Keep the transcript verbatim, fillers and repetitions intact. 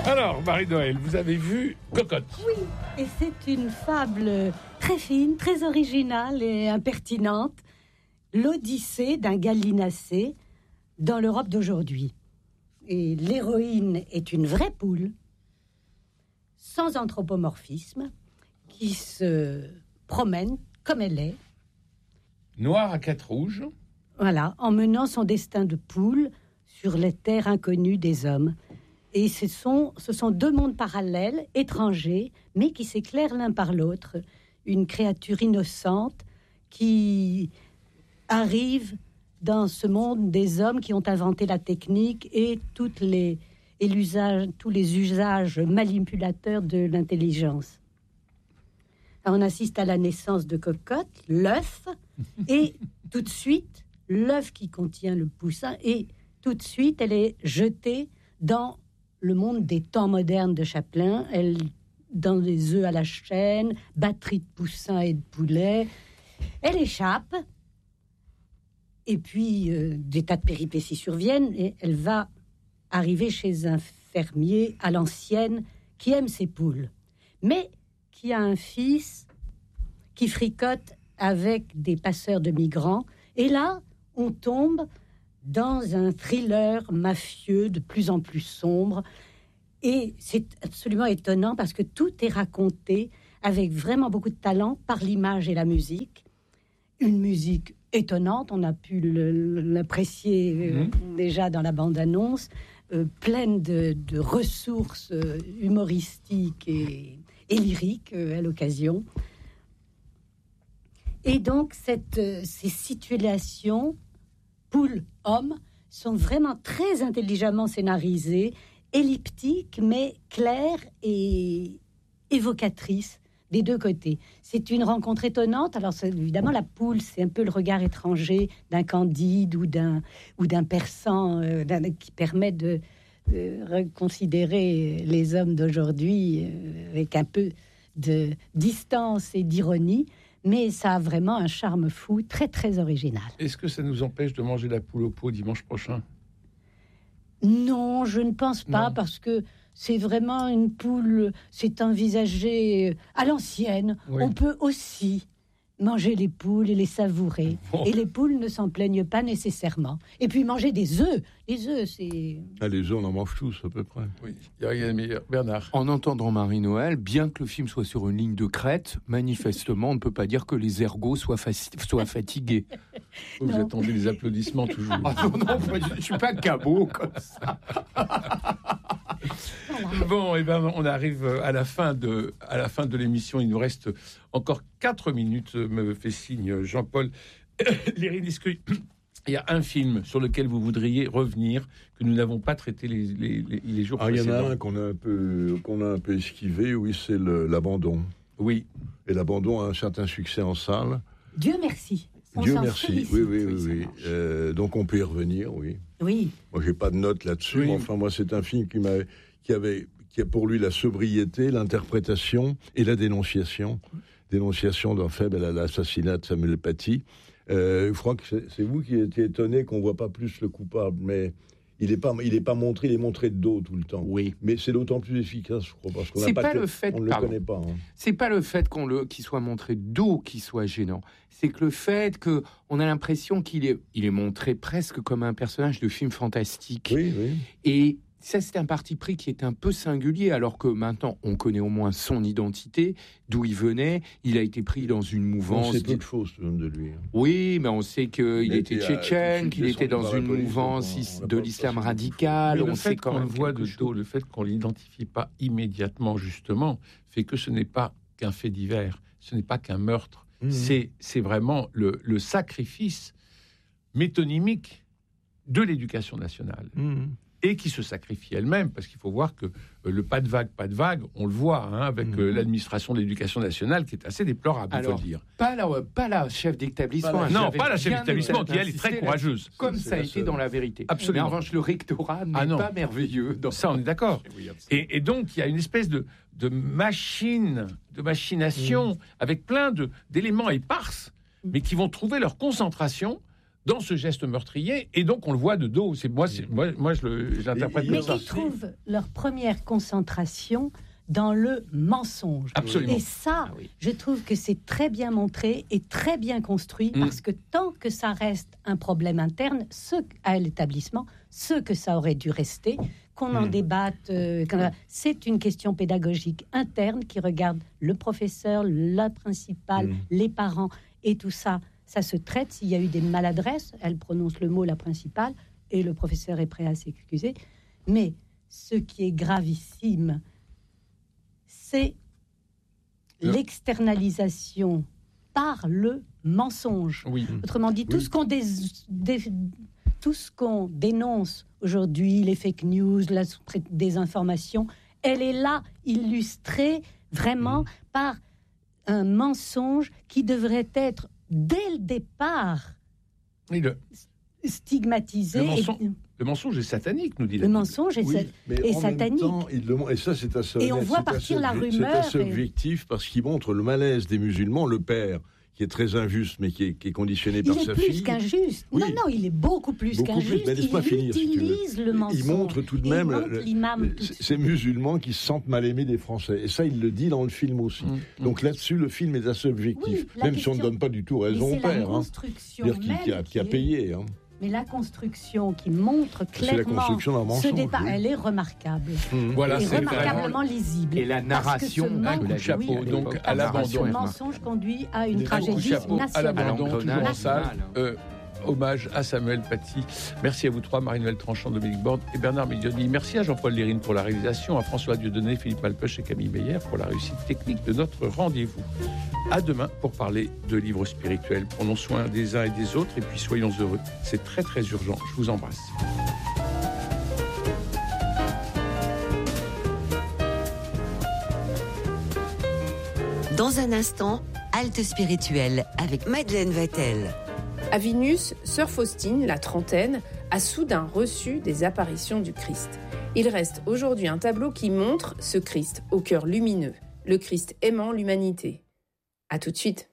Alors, Marie-Noël, vous avez vu Cocotte? Oui, et c'est une fable très fine, très originale et impertinente. L'Odyssée d'un gallinacé dans l'Europe d'aujourd'hui. Et l'héroïne est une vraie poule, sans anthropomorphisme, qui se promène comme elle est. Noire à quatre rouges. Voilà, en menant son destin de poule sur les terres inconnues des hommes. Et ce sont, ce sont deux mondes parallèles, étrangers, mais qui s'éclairent l'un par l'autre. Une créature innocente qui arrive dans ce monde des hommes qui ont inventé la technique et, toutes les, et l'usage, tous les usages manipulateurs de l'intelligence. Alors on assiste à la naissance de Cocotte, l'œuf, et tout de suite, l'œuf qui contient le poussin, et tout de suite, elle est jetée dans le monde des temps modernes de Chaplin. Elle, dans des œufs à la chaîne, batterie de poussins et de poulets. Elle échappe, et puis euh, des tas de péripéties surviennent, et elle va arriver chez un fermier à l'ancienne qui aime ses poules, mais qui a un fils qui fricote avec des passeurs de migrants. Et là, on tombe dans un thriller mafieux de plus en plus sombre. Et c'est absolument étonnant parce que tout est raconté avec vraiment beaucoup de talent par l'image et la musique. Une musique étonnante, on a pu le, l'apprécier euh, mmh. déjà dans la bande-annonce, euh, pleine de, de ressources euh, humoristiques et, et lyriques euh, à l'occasion. Et donc, cette, euh, ces situations poule-homme sont vraiment très intelligemment scénarisées, elliptiques, mais claires et évocatrices des deux côtés. C'est une rencontre étonnante. Alors, c'est, évidemment, la poule, c'est un peu le regard étranger d'un Candide ou d'un, ou d'un Persan euh, d'un, qui permet de, de reconsidérer les hommes d'aujourd'hui euh, avec un peu de distance et d'ironie. Mais ça a vraiment un charme fou, très, très original. Est-ce que ça nous empêche de manger la poule au pot dimanche prochain? Non, je ne pense pas, non. Parce que c'est vraiment une poule, c'est envisagé à l'ancienne. Oui. On peut aussi manger les poules et les savourer. Bon. Et les poules ne s'en plaignent pas nécessairement. Et puis manger des œufs. Les œufs, c'est... Ah, les œufs, on en mange tous, à peu près. Oui, il n'y a rien de meilleur. Bernard. En entendant Marie-Noël, bien que le film soit sur une ligne de crête, manifestement, on ne peut pas dire que les ergots soient, faci- soient fatigués. Vous non. attendez les applaudissements toujours. Ah non, non, je ne suis pas cabot comme ça. Bon, et ben on arrive à la fin de à la fin de l'émission. Il nous reste encore quatre minutes. Me fait signe Jean-Paul. Lérine, est-ce qu'il y a un film sur lequel vous voudriez revenir que nous n'avons pas traité les les, les, les jours ah, précédents? Il y en a un qu'on a un peu qu'on a un peu esquivé. Oui, c'est le, l'abandon. Oui. Et l'abandon a un certain succès en salle. Dieu merci. On Dieu merci. Oui, oui, oui. oui. Euh, donc on peut y revenir. Oui. Oui. Moi, j'ai pas de note là-dessus. Oui. Mais enfin, moi, c'est un film qui m'a qui avait qui a pour lui la sobriété, l'interprétation et la dénonciation. Dénonciation d'un fait, ben, l'assassinat de Samuel Paty. Euh, je crois que c'est, c'est vous qui étiez étonné qu'on voit pas plus le coupable, mais il est pas, il est pas montré, il est montré de dos tout le temps. Oui. Mais c'est d'autant plus efficace, je crois, parce qu'on c'est n'a pas, pas que, le fait, on ne le connaît pas. Hein. C'est pas le fait qu'on le, qu'il soit montré de dos qui soit gênant. C'est que le fait que on a l'impression qu'il est, il est montré presque comme un personnage de film fantastique. Oui, oui. Et ça, c'est un parti pris qui est un peu singulier, alors que maintenant, on connaît au moins son identité, d'où il venait. Il a été pris dans une mouvance... On sait peu de choses de lui. Hein. Oui, mais on sait qu'il était tchétchène, qu'il était dans une police, mouvance on, on de l'islam radical. Mais on le sait fait quand qu'on même le voit de chose. dos, le fait qu'on l'identifie pas immédiatement, justement, fait que ce n'est pas qu'un fait divers, ce n'est pas qu'un meurtre. Mmh. C'est, c'est vraiment le, le sacrifice métonymique de l'éducation nationale. Mmh. Et qui se sacrifie elle-même, parce qu'il faut voir que euh, le pas de vague, pas de vague, on le voit hein, avec mmh. euh, l'administration de l'éducation nationale, qui est assez déplorable, il faut le dire. Pas la, pas la chef d'établissement. Pas la, non, pas la chef d'établissement, qui elle est très courageuse. Comme ça a été dans la vérité. Absolument. Mais en revanche, le rectorat n'est ah pas merveilleux. Dans ça, on est d'accord. Oui, et, et donc, il y a une espèce de, de machine, de machination, mmh. avec plein de, d'éléments éparses, mmh. mais qui vont trouver leur concentration dans ce geste meurtrier, et donc on le voit de dos. C'est moi, c'est, moi, moi je, le, je l'interprète Mais comme ça. qui trouvent leur première concentration dans le mensonge. Absolument. Et ça, Ah oui. je trouve que c'est très bien montré et très bien construit, Mm. parce que tant que ça reste un problème interne, ce à l'établissement, ce que ça aurait dû rester, qu'on en Mm. débatte, euh, qu'on- c'est une question pédagogique interne qui regarde le professeur, la principale, Mm. les parents et tout ça. Ça se traite. S'il y a eu des maladresses, elle prononce le mot la principale et le professeur est prêt à s'excuser. Mais ce qui est gravissime, c'est Le- l'externalisation par le mensonge. Oui. Autrement dit, tout Oui. ce qu'on dés- dé- tout ce qu'on dénonce aujourd'hui, les fake news, la sous- désinformation, elle est là illustrée vraiment par un mensonge qui devrait être dès le départ Oui, le, stigmatisé. Le et- mensonge- le mensonge est satanique, nous dit la le Bible. mensonge est Oui, sa- mais et en même satanique. temps, il le mon- et ça, c'est assez Et on honnête, voit c'est partir assez la obje- rumeur C'est assez et- objectif parce qu'il montre le malaise des musulmans. Le père, qui est très injuste, mais qui est, qui est conditionné Il par est sa plus fille. qu'injuste. Oui. Non, non, il est beaucoup plus Beaucoup plus, qu'injuste. mais laisse-moi Il finir, si tu veux. utilise le mensonge. Il montre tout de Et même il montre le- l'imam le- tout de c- suite. ces musulmans qui se sentent mal aimés des Français. Et ça, il le dit dans le film aussi. Mm. Donc là-dessus, le film est assez objectif, Oui, la même si on ne question- donne pas du tout Mais raison c'est au la père. Hein. construction C'est-à-dire qui, même qui a, qui a qui est- payé. Hein. Mais la construction qui montre C'est la clairement construction d'un ce mensonge, départ, oui. elle est remarquable. Mm. Voilà, Et c'est remarquablement vraiment lisible. Et la Parce que narration, ce un manque- coup de chapeau. oui, Donc, à parce que l'abandon. ce mensonge conduit à une Un coup de tragédie chapeau à nationale. l'abandon, toujours en National. salle. Euh, hommage à Samuel Paty. Merci à vous trois, Marie-Noël Tranchant, Dominique Borde et Bernard Medioni. Merci à Jean-Paul Lérine pour la réalisation, à François Dieudonné, Philippe Malpeuch et Camille Meyer pour la réussite technique de notre rendez-vous. À demain pour parler de livres spirituels. Prenons soin des uns et des autres et puis soyons heureux. C'est très très urgent. Je vous embrasse. Dans un instant, halte spirituelle avec Madeleine Vatel. À Vinus, sœur Faustine, la trentaine, a soudain reçu des apparitions du Christ. Il reste aujourd'hui un tableau qui montre ce Christ au cœur lumineux, le Christ aimant l'humanité. À tout de suite.